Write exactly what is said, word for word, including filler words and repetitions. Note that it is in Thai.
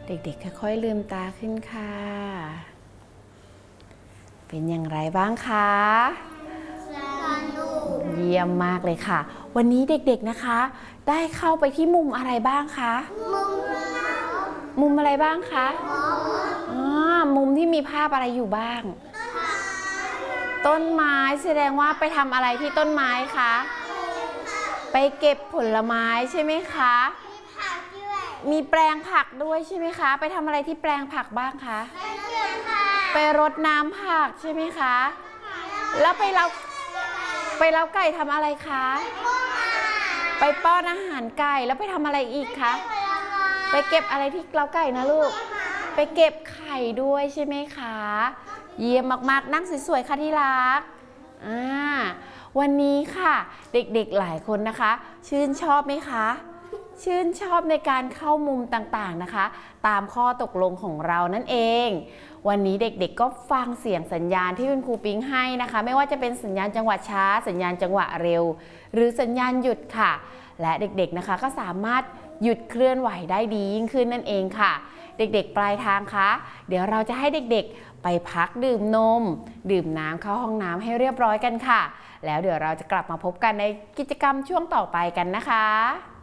เด็กๆค่อยๆลืมตาขึ้นค่ะเป็นอย่างไรบ้างคะเยี่ยมมากเลยค่ะวันนี้เด็กๆนะคะได้เข้าไปที่มุมอะไรบ้างคะมุมมุมอะไรบ้างคะอ๋อมุมที่มีภาพอะไรอยู่บ้างต้นไม้แสดงว่าไปทำอะไรที่ต้นไม้คะไปเก็บผลไม้ใช่ไหมคะมีแปลงผักด้วยใช่ไหมคะไปทำอะไรที่แปลงผักบ้างคะไปรดน้ำผักใช่ไหมคะแล้วไปเล้าไปเล้าไก่ทำอะไรคะไปป้อนอาหารไก่แล้วไปทำอะไรอีกคะไปเก็บอะไรที่เล้าไก่นะลูกไปเก็บไข่ด้วยใช่ไหมคะเยี่ยมมากๆนั่งสวยๆค่ะที่รักอ่าวันนี้ค่ะเด็กๆหลายคนนะคะชื่นชอบไหมคะชื่นชอบในการเข้ามุมต่างๆนะคะตามข้อตกลงของเรานั่นเองวันนี้เด็กๆก็ฟังเสียงสัญญาณที่คุณครูปิ๊งให้นะคะไม่ว่าจะเป็นสัญญาณจังหวะช้าสัญญาณจังหวะเร็วหรือสัญญาณหยุดค่ะและเด็กๆนะคะก็สามารถหยุดเคลื่อนไหวได้ดียิ่งขึ้นนั่นเองค่ะเด็กๆปลายทางคะเดี๋ยวเราจะให้เด็กๆไปพักดื่มนมดื่มน้ำเข้าห้องน้ำให้เรียบร้อยกันค่ะแล้วเดี๋ยวเราจะกลับมาพบกันในกิจกรรมช่วงต่อไปกันนะคะ